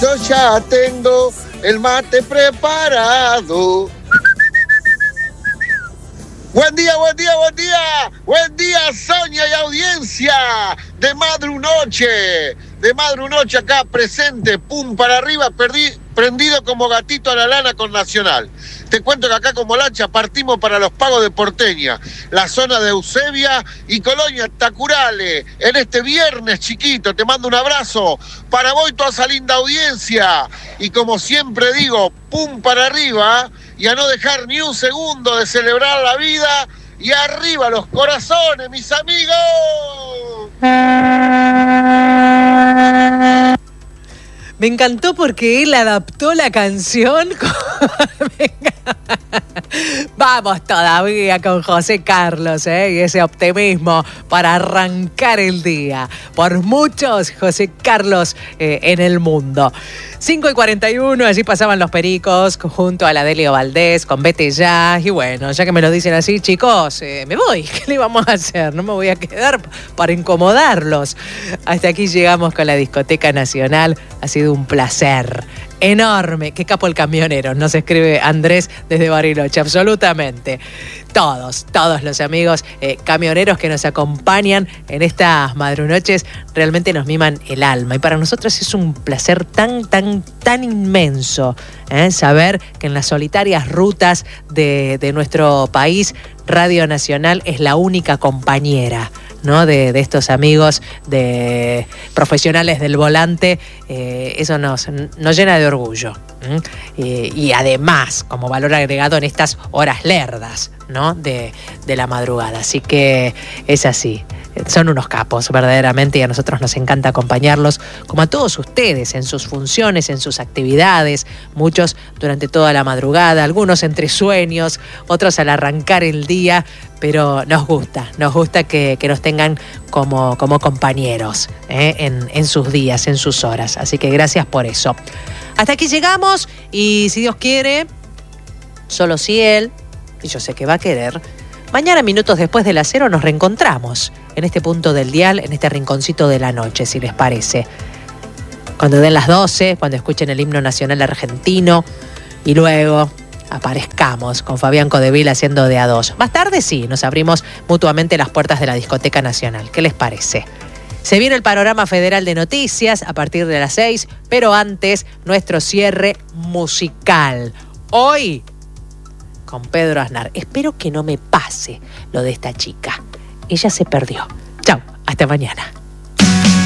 yo ya tengo el mate preparado. Buen día, buen día, buen día. Buen día, Sonia y audiencia de Madrunoche acá presente, pum para arriba, prendido como gatito a la lana con Nacional. Te cuento que acá como lancha partimos para los pagos de Porteña, la zona de Eusebia y Colonia Tacurale, en este viernes chiquito. Te mando un abrazo para vos y toda esa linda audiencia. Y como siempre digo, pum para arriba y a no dejar ni un segundo de celebrar la vida. Y arriba los corazones, mis amigos. Me encantó porque él adaptó la canción. Vamos todavía con José Carlos, y ese optimismo para arrancar el día. Por muchos José Carlos en el mundo. 5:41, allí pasaban los Pericos junto a la Delio Valdés con Vete Ya. Y bueno, ya que me lo dicen así, chicos, me voy. ¿Qué le vamos a hacer? No me voy a quedar para incomodarlos. Hasta aquí llegamos con la Discoteca Nacional. Ha sido un placer enorme. Qué capo el camionero, nos escribe Andrés desde Bariloche, absolutamente. Todos los amigos camioneros que nos acompañan en estas madrunoches realmente nos miman el alma. Y para nosotros es un placer tan inmenso saber que en las solitarias rutas de nuestro país, Radio Nacional es la única compañera, ¿no? de estos amigos de profesionales del volante. Eso nos llena de orgullo. Y además, como valor agregado en estas horas lerdas, ¿no? de la madrugada. Así que es así. Son unos capos, verdaderamente, y a nosotros nos encanta acompañarlos, como a todos ustedes, en sus funciones, en sus actividades, muchos durante toda la madrugada, algunos entre sueños, otros al arrancar el día, pero nos gusta que nos tengan como compañeros en sus días, en sus horas. Así que gracias por eso. Hasta aquí llegamos y si Dios quiere, solo si Él, y yo sé que va a querer, mañana, minutos después de las 0, nos reencontramos en este punto del dial, en este rinconcito de la noche, si les parece. Cuando den las 12, cuando escuchen el himno nacional argentino y luego aparezcamos con Fabián Codevil haciendo de a dos. Más tarde sí, nos abrimos mutuamente las puertas de la Discoteca Nacional. ¿Qué les parece? Se viene el panorama federal de noticias a partir de las 6, pero antes nuestro cierre musical. Hoy con Pedro Aznar. Espero que no me pase lo de esta chica. Ella se perdió. Chau, hasta mañana.